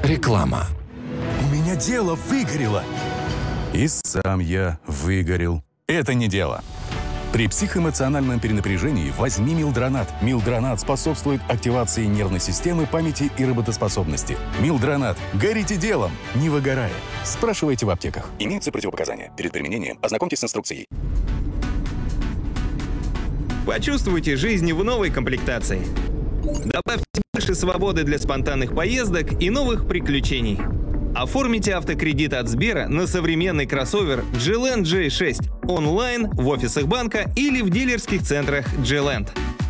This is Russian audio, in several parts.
Реклама. У меня дело выгорело. И сам я выгорел. Это не дело. При психоэмоциональном перенапряжении возьми Милдронат. Милдронат способствует активации нервной системы, памяти и работоспособности. Милдронат. Горите делом, не выгорая. Спрашивайте в аптеках. Имеются противопоказания. Перед применением ознакомьтесь с инструкцией. Почувствуйте жизнь в новой комплектации. Добавьте больше свободы для спонтанных поездок и новых приключений. Оформите автокредит от Сбера на современный кроссовер G-Land J6 онлайн, в офисах банка или в дилерских центрах G-Land.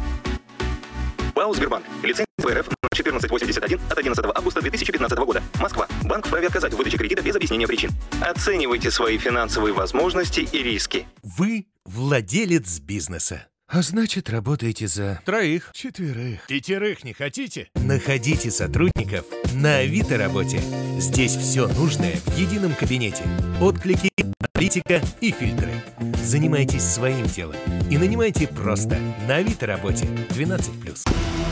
ПАО «Сбербанк». Лицензия РФ 1481 от 11 августа 2015 года. Москва. Банк вправе отказать в выдаче кредита без объяснения причин. Оценивайте свои финансовые возможности и риски. Вы владелец бизнеса. А значит, работаете за... 3, 4. 5 не хотите? Находите сотрудников на Авито работе. Здесь все нужное в едином кабинете. Отклики, аналитика и фильтры. Занимайтесь своим делом и нанимайте просто на Авито работе 12+.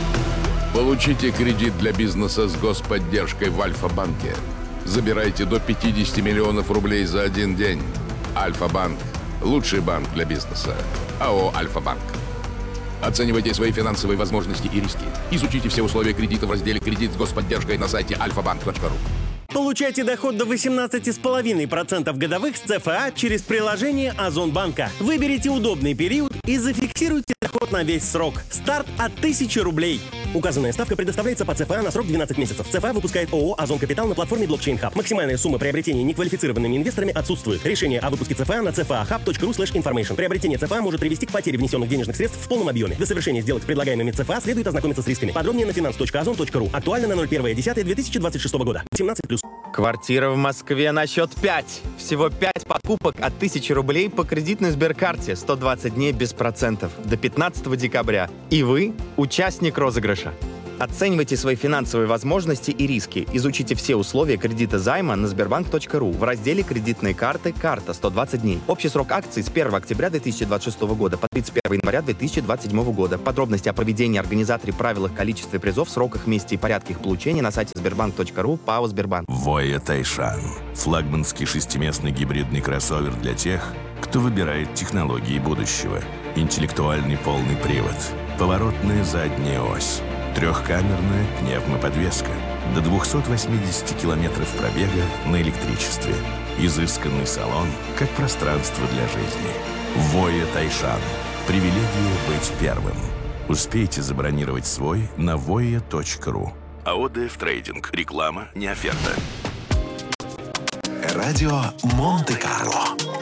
Получите кредит для бизнеса с господдержкой в Альфа-банке. Забирайте до 50 миллионов рублей за один день. Альфа-банк. Лучший банк для бизнеса. АО «Альфа-банк». Оценивайте свои финансовые возможности и риски. Изучите все условия кредита в разделе «Кредит с господдержкой» на сайте alfabank.ru. Получайте доход до 18,5% годовых с ЦФА через приложение Озонбанка. Выберите удобный период и зафиксируйте доход на весь срок. Старт от 1000 рублей. Указанная ставка предоставляется по ЦФА на срок 12 месяцев. ЦФА выпускает ООО «Озон Капитал» на платформе Blockchain Hub. Максимальная сумма приобретения неквалифицированными инвесторами отсутствует. Решение о выпуске ЦФА на cfahub.ru/information. Приобретение ЦФА может привести к потере внесенных денежных средств в полном объеме. До совершения сделок с предлагаемыми ЦФА следует ознакомиться с рисками. Подробнее на finance.ozon.ru. Актуально на 01.10.2026 года. 17+. Квартира в Москве на счет 5. Всего 5 покупок от 1000 рублей по кредитной Сберкарте. 120 дней без процентов. До 15 декабря. И вы участник розыгрыша. Оценивайте свои финансовые возможности и риски. Изучите все условия кредита займа на sberbank.ru в разделе «Кредитные карты. Карта. 120 дней». Общий срок акций с 1 октября 2026 года по 31 января 2027 года. Подробности о проведении, организаторе, правилах, количестве призов, сроках, месте и порядке их получения на сайте sberbank.ru. ПАО «Сбербанк». Voya Taishan. Флагманский шестиместный гибридный кроссовер для тех, кто выбирает технологии будущего. Интеллектуальный полный привод. Поворотная задняя ось. Трехкамерная пневмоподвеска. До 280 километров пробега на электричестве. Изысканный салон, как пространство для жизни. Voya Taishan. Привилегия быть первым. Успейте забронировать свой на voya.ru. АО «ДФ Трейдинг». Реклама не оферта. Радио Монте-Карло.